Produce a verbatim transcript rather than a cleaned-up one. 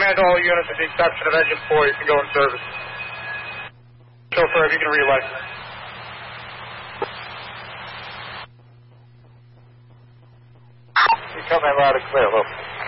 command to all units with the exception of engine four. You can go in service. Chauffeur, if you can relay. You come in loud and clear, look.